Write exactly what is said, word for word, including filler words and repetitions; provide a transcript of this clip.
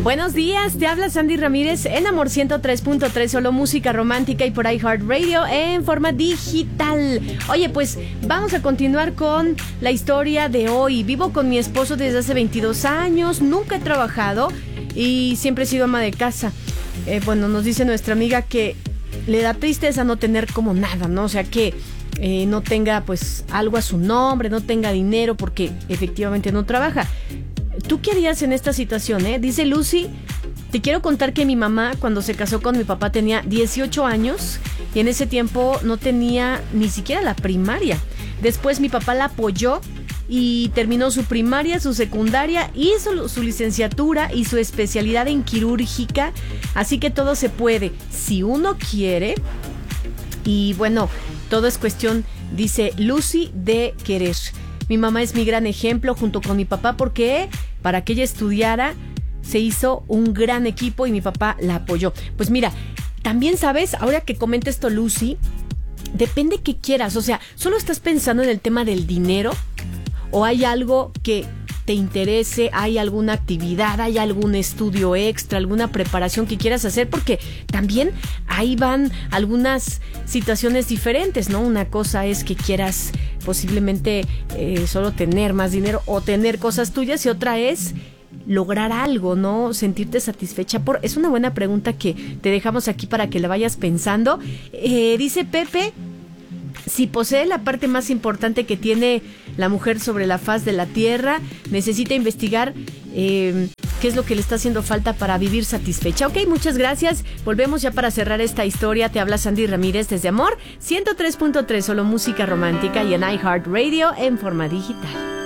Buenos días, te habla Sandy Ramírez en Amor ciento tres punto tres, solo música romántica y por iHeartRadio en forma digital. Oye, pues vamos a continuar con la historia de hoy. Vivo con mi esposo desde hace veintidós años, nunca he trabajado y siempre he sido ama de casa. Eh, bueno, nos dice nuestra amiga que le da tristeza no tener como nada, ¿no? O sea, que eh, no tenga pues algo a su nombre, no tenga dinero porque efectivamente no trabaja. ¿Tú qué harías en esta situación, eh? Dice Lucy, te quiero contar que mi mamá cuando se casó con mi papá tenía dieciocho años y en ese tiempo no tenía ni siquiera la primaria. Después mi papá la apoyó y terminó su primaria, su secundaria, hizo su licenciatura y su especialidad en quirúrgica, así que todo se puede si uno quiere. Y bueno, todo es cuestión, dice Lucy, de querer. Mi mamá es mi gran ejemplo junto con mi papá porque para que ella estudiara se hizo un gran equipo y mi papá la apoyó. Pues mira, también sabes, ahora que comenta esto Lucy, depende qué quieras. O sea, ¿solo estás pensando en el tema del dinero? ¿O hay algo que te interese? ¿Hay alguna actividad? ¿Hay algún estudio extra? ¿Alguna preparación que quieras hacer? Porque también ahí van algunas situaciones diferentes, ¿no? Una cosa es que quieras posiblemente eh, solo tener más dinero o tener cosas tuyas y otra es lograr algo, ¿no? Sentirte satisfecha por... Es una buena pregunta que te dejamos aquí para que la vayas pensando. Eh, dice Pepe, si posee la parte más importante que tiene la mujer sobre la faz de la tierra, necesita investigar eh, qué es lo que le está haciendo falta para vivir satisfecha. Ok, muchas gracias. Volvemos ya para cerrar esta historia. Te habla Sandy Ramírez desde Amor ciento tres punto tres, solo música romántica y en iHeartRadio en forma digital.